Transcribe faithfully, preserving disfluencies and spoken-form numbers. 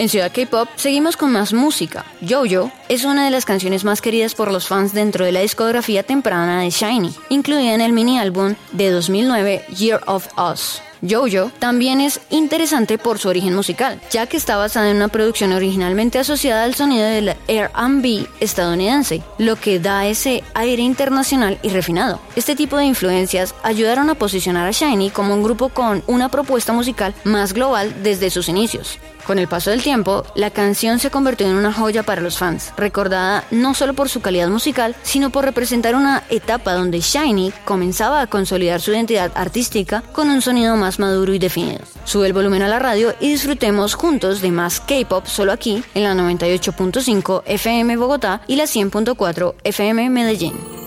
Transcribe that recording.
En Ciudad K-Pop seguimos con más música. JoJo es una de las canciones más queridas por los fans dentro de la discografía temprana de SHINee, incluida en el mini álbum de dos mil nueve Year of Us. JoJo también es interesante por su origen musical, ya que está basada en una producción originalmente asociada al sonido del R and B estadounidense, lo que da ese aire internacional y refinado. Este tipo de influencias ayudaron a posicionar a SHINee como un grupo con una propuesta musical más global desde sus inicios. Con el paso del tiempo, la canción se convirtió en una joya para los fans, recordada no solo por su calidad musical, sino por representar una etapa donde SHINee comenzaba a consolidar su identidad artística con un sonido más maduro y definido. Sube el volumen a la radio y disfrutemos juntos de más K-Pop solo aquí, en la noventa y ocho punto cinco F M Bogotá y la cien punto cuatro F M Medellín.